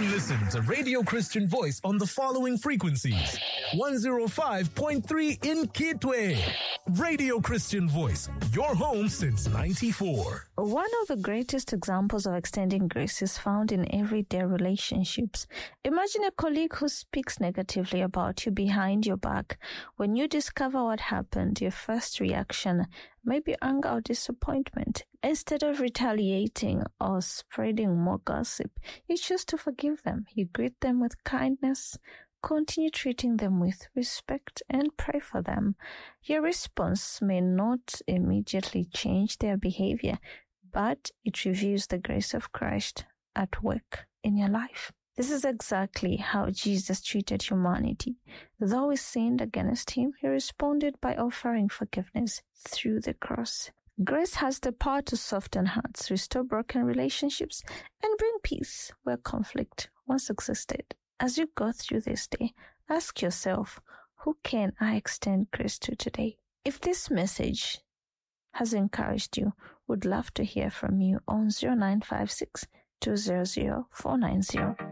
can listen to Radio Christian Voice on the following frequencies. 105.3 in Kitwe. Radio Christian Voice, your home since 94. One of the greatest examples of extending grace is found in everyday relationships. Imagine a colleague who speaks negatively about you behind your back. When you discover what happened, your first reaction may be anger or disappointment. Instead of retaliating or spreading more gossip, you choose to forgive them. You greet them with kindness, continue treating them with respect, and pray for them. Your response may not immediately change their behavior, but it reveals the grace of Christ at work in your life. This is exactly how Jesus treated humanity. Though we sinned against him, he responded by offering forgiveness through the cross. Grace has the power to soften hearts, restore broken relationships, and bring peace where conflict once existed. As you go through this day, ask yourself, who can I extend grace to today? If this message has encouraged you, would love to hear from you on 0956 200 490.